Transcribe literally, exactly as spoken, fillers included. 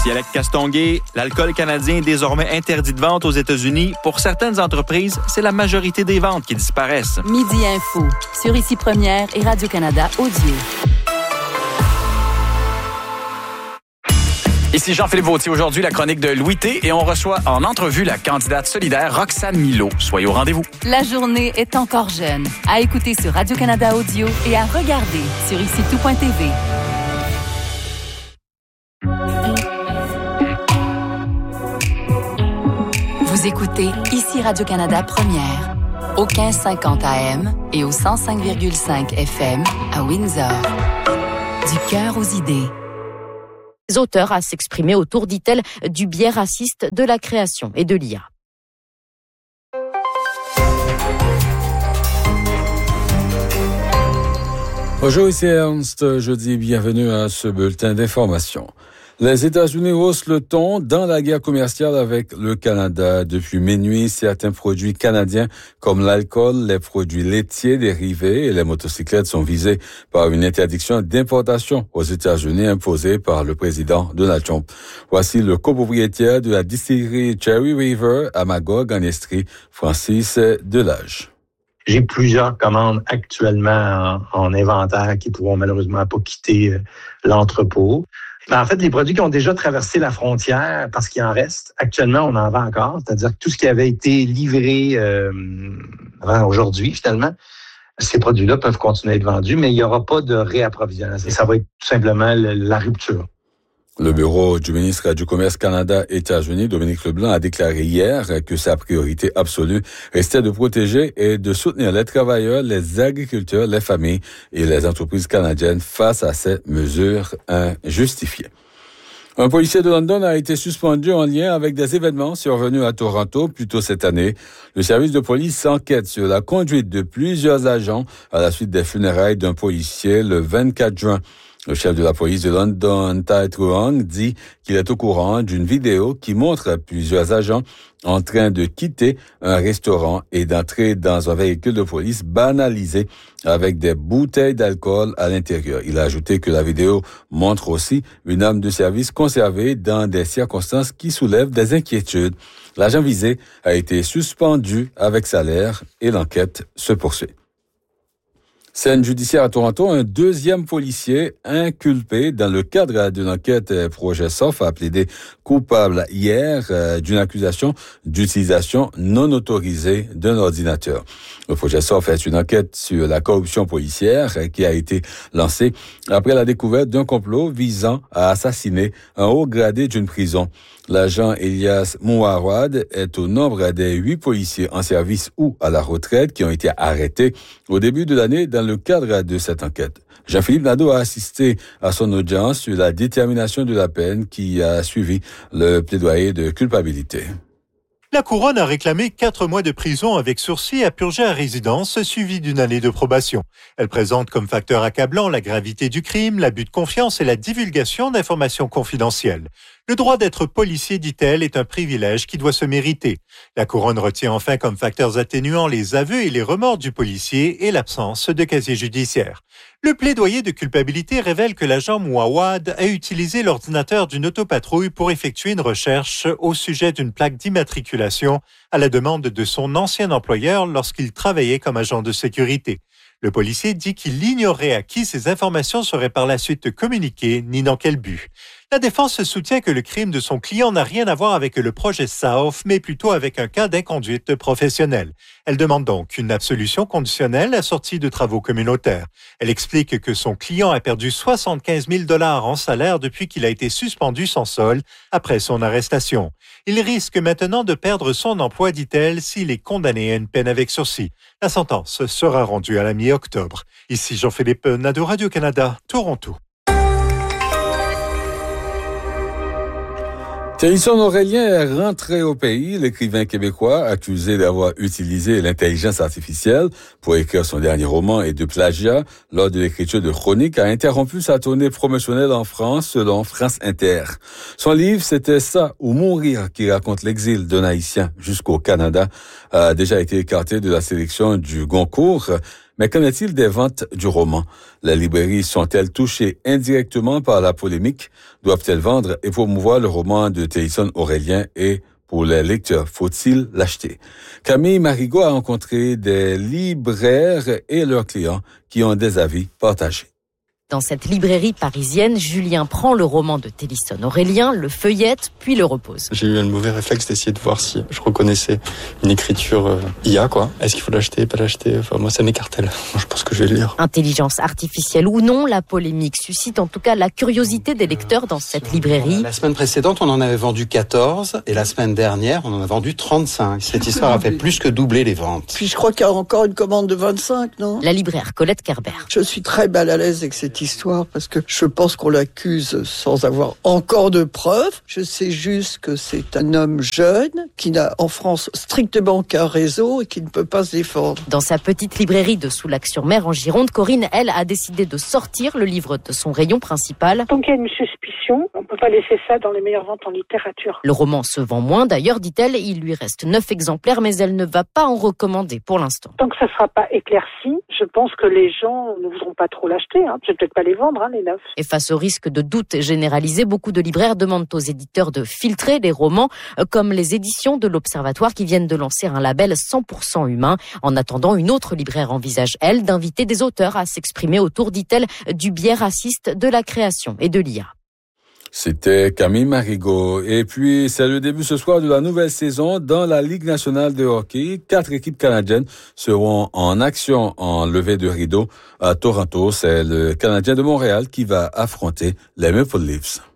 Ici Alex Castonguay. L'alcool canadien est désormais interdit de vente aux États-Unis. Pour certaines entreprises, c'est la majorité des ventes qui disparaissent. Midi Info, sur Ici Première et Radio-Canada Audio. Ici Jean-Philippe Vautier. Aujourd'hui, la chronique de Louis T. Et on reçoit en entrevue la candidate solidaire Roxane Milot. Soyez au rendez-vous. La journée est encore jeune. À écouter sur Radio-Canada Audio et à regarder sur ici tout point t v. Vous écoutez Ici Radio-Canada Première, au quinze cinquante A M et au cent cinq virgule cinq F M à Windsor. Du cœur aux idées. Les auteurs à s'exprimer autour, dit-elle, du biais raciste de la création et de l'I A. Bonjour, ici Ernst. Je dis bienvenue à ce bulletin d'information. Les États-Unis haussent le ton dans la guerre commerciale avec le Canada. Depuis minuit, certains produits canadiens comme l'alcool, les produits laitiers dérivés et les motocyclettes sont visés par une interdiction d'importation aux États-Unis imposée par le président Donald Trump. Voici le copropriétaire de la distillerie Cherry River à Magog en Estrie, Francis Delage. J'ai plusieurs commandes actuellement en, en inventaire qui pourront malheureusement pas quitter l'entrepôt. Mais en fait, les produits qui ont déjà traversé la frontière, parce qu'il en reste, actuellement, on en vend encore. C'est-à-dire que tout ce qui avait été livré euh, avant aujourd'hui, finalement, ces produits-là peuvent continuer à être vendus, mais il n'y aura pas de réapprovisionnement. Ça va être tout simplement la rupture. Le bureau du ministre du Commerce Canada-États-Unis, Dominique Leblanc, a déclaré hier que sa priorité absolue restait de protéger et de soutenir les travailleurs, les agriculteurs, les familles et les entreprises canadiennes face à ces mesures injustifiées. Un policier de London a été suspendu en lien avec des événements survenus à Toronto plus tôt cette année. Le service de police enquête sur la conduite de plusieurs agents à la suite des funérailles d'un policier le vingt-quatre juin. Le chef de la police de London, Tai Truong, dit qu'il est au courant d'une vidéo qui montre plusieurs agents en train de quitter un restaurant et d'entrer dans un véhicule de police banalisé avec des bouteilles d'alcool à l'intérieur. Il a ajouté que la vidéo montre aussi une arme de service conservée dans des circonstances qui soulèvent des inquiétudes. L'agent visé a été suspendu avec salaire et l'enquête se poursuit. Scène judiciaire à Toronto, un deuxième policier inculpé dans le cadre d'une enquête projet S O F a plaidé coupable hier euh, d'une accusation d'utilisation non autorisée d'un ordinateur. Le projet S O F est une enquête sur la corruption policière qui a été lancée après la découverte d'un complot visant à assassiner un haut gradé d'une prison. L'agent Elias Mouawad est au nombre des huit policiers en service ou à la retraite qui ont été arrêtés au début de l'année dans le cadre de cette enquête. Jean-Philippe Nadeau a assisté à son audience sur la détermination de la peine qui a suivi le plaidoyer de culpabilité. La Couronne a réclamé quatre mois de prison avec sursis à purger à résidence, suivi d'une année de probation. Elle présente comme facteur accablant la gravité du crime, l'abus de confiance et la divulgation d'informations confidentielles. Le droit d'être policier, dit-elle, est un privilège qui doit se mériter. La Couronne retient enfin comme facteurs atténuants les aveux et les remords du policier et l'absence de casier judiciaire. Le plaidoyer de culpabilité révèle que l'agent Mouawad a utilisé l'ordinateur d'une autopatrouille pour effectuer une recherche au sujet d'une plaque d'immatriculation à la demande de son ancien employeur lorsqu'il travaillait comme agent de sécurité. Le policier dit qu'il ignorait à qui ces informations seraient par la suite communiquées ni dans quel but. La défense soutient que le crime de son client n'a rien à voir avec le projet S O F, mais plutôt avec un cas d'inconduite professionnelle. Elle demande donc une absolution conditionnelle assortie de travaux communautaires. Elle explique que son client a perdu soixante-quinze mille dollars en salaire depuis qu'il a été suspendu sans solde après son arrestation. Il risque maintenant de perdre son emploi, dit-elle, s'il est condamné à une peine avec sursis. La sentence sera rendue à la mi-octobre. Ici Jean-Philippe Nadeau, Radio-Canada, Toronto. Thérison Aurélien est rentré au pays. L'écrivain québécois, accusé d'avoir utilisé l'intelligence artificielle pour écrire son dernier roman et de plagiat lors de l'écriture de chroniques, a interrompu sa tournée promotionnelle en France, selon France Inter. Son livre, c'était Ça ou mourir, qui raconte l'exil d'un Haïtien jusqu'au Canada, a déjà été écarté de la sélection du Goncourt. Mais qu'en est-il des ventes du roman? Les librairies sont-elles touchées indirectement par la polémique? Doivent-elles vendre et promouvoir le roman de Thélisson Aurélien et pour les lecteurs, faut-il l'acheter? Camille Marigot a rencontré des libraires et leurs clients qui ont des avis partagés. Dans cette librairie parisienne, Julien prend le roman de Thélisson Aurélien, le feuillette, puis le repose. J'ai eu un mauvais réflexe d'essayer de voir si je reconnaissais une écriture euh, I A, quoi. Est-ce qu'il faut l'acheter, pas l'acheter? Enfin, moi, ça m'écartèle. Je pense que je vais le lire. Intelligence artificielle ou non, la polémique suscite en tout cas la curiosité des lecteurs dans cette librairie. La semaine précédente, on en avait vendu quatorze, et la semaine dernière, on en a vendu trente-cinq. Cette histoire a fait plus que doubler les ventes. Puis je crois qu'il y a encore une commande de vingt-cinq, non? La libraire Colette Kerber. Je suis très mal à l'aise avec cette histoire parce que je pense qu'on l'accuse sans avoir encore de preuves. Je sais juste que c'est un homme jeune qui n'a en France strictement qu'un réseau et qui ne peut pas se défendre. Dans sa petite librairie de Soulac-sur-Mer en Gironde, Corinne, elle, a décidé de sortir le livre de son rayon principal. Tant qu'il y a une suspicion, on ne peut pas laisser ça dans les meilleures ventes en littérature. Le roman se vend moins, d'ailleurs, dit-elle, il lui reste neuf exemplaires, mais elle ne va pas en recommander pour l'instant. Tant que ça ne sera pas éclairci, je pense que les gens ne voudront pas trop l'acheter. Hein. Je vais peut-être pas les vendre, hein, les neufs. Et face au risque de doute généralisé, beaucoup de libraires demandent aux éditeurs de filtrer les romans, comme les éditions de l'Observatoire qui viennent de lancer un label cent pour cent humain. En attendant, une autre libraire envisage, elle, d'inviter des auteurs à s'exprimer autour, dit-elle, du biais raciste de la création et de l'I A. C'était Camille Marigot. Et puis, c'est le début ce soir de la nouvelle saison dans la Ligue nationale de hockey. Quatre équipes canadiennes seront en action en levée de rideau à Toronto. C'est le Canadien de Montréal qui va affronter les Maple Leafs.